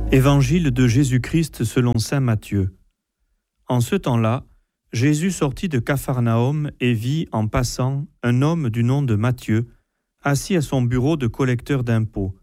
Évangile de Jésus-Christ selon saint Matthieu. En ce temps-là, Jésus sortit de Capharnaüm et vit, en passant, un homme du nom de Matthieu, assis à son bureau de collecteur d'impôts.